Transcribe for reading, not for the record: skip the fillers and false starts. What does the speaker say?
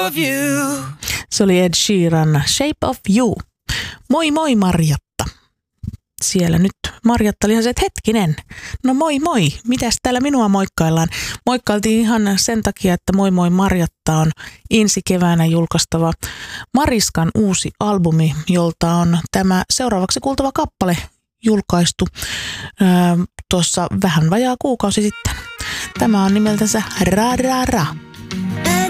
of you. Se oli Ed Sheeran, Shape of You. Moi moi Marjatta. Siellä nyt Marjatta oli ihan se, että hetkinen, no moi moi, mitäs täällä minua moikkaillaan? Moikkailtiin ihan sen takia, että Moi moi Marjatta on ensi keväänä julkaistava Mariskan uusi albumi, jolta on tämä seuraavaksi kuultava kappale julkaistu tuossa vähän vajaa kuukausi sitten. Tämä on nimeltänsä Ra Ra Ra.